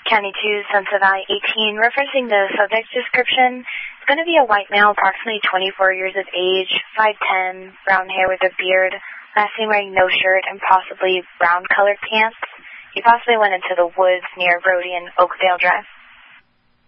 County 2, Sunset Valley 18, referencing the subject description, it's going to be a white male, approximately 24 years of age, 5'10", brown hair with a beard, last seen wearing no shirt and possibly brown-colored pants. He possibly went into the woods near Brody and Oakdale Drive.